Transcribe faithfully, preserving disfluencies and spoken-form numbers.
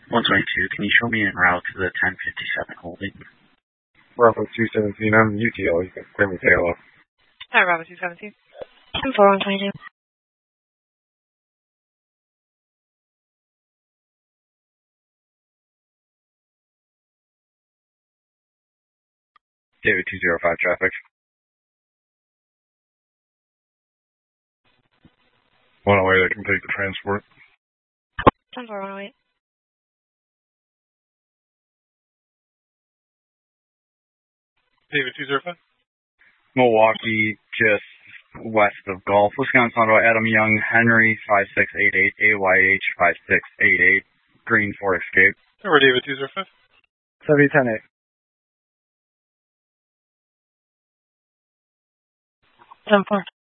one twenty-two, can you show me en route to the ten fifty-seven holding? Bravo two seventeen, I'm U T L, you can clear me tail off. Hi, Bravo two seventeen. ten four one twenty-two. David two zero five traffic. one oh eight, I can take the transport. ten four one oh eight. David two zero five. Milwaukee, just west of Gulf. Wisconsin Auto, Adam Young, Henry, five six eight eight, A Y H, five six eight eight, green for escape. Over David two zero five. seventy ten eight. ten four.